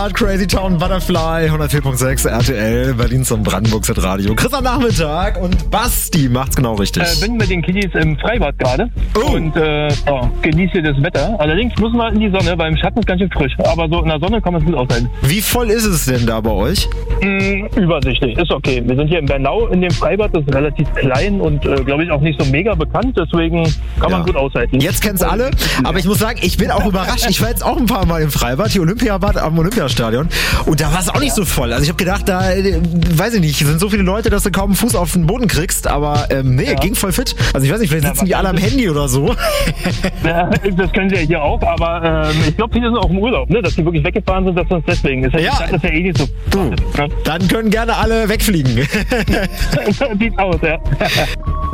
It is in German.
Crazy Town Butterfly, 104.6 RTL, Berlins und Brandenburgs Radio. Chris am Nachmittag und Basti macht's genau richtig. Bin mit den Kiddies im Freibad gerade und genieße hier das Wetter. Allerdings muss man in die Sonne, weil im Schatten ist ganz schön frisch. Aber so in der Sonne kann man es gut aushalten. Wie voll ist es denn da bei euch? Übersichtlich, ist okay. Wir sind hier in Bernau in dem Freibad, das ist relativ klein und glaube ich auch nicht so mega bekannt. Deswegen kann man gut aushalten. Jetzt kennen's alle, aber ich muss sagen, ich bin auch überrascht. Ich war jetzt auch ein paar Mal im Freibad, hier Olympiabad am Olympiastadion. Und da war es auch nicht so voll. Also ich habe gedacht, da, weiß ich nicht, sind so viele Leute, dass du kaum einen Fuß auf den Boden kriegst. Aber ging voll fit. Also ich weiß nicht, vielleicht sitzen die alle am Handy oder so. Ja, das können sie ja hier auch. Aber ich glaube, viele sind auch im Urlaub, ne? Dass die wirklich weggefahren sind, dass das deswegen ist. Das ist ja eh nicht so. Dann können gerne alle wegfliegen. Sieht aus, ja.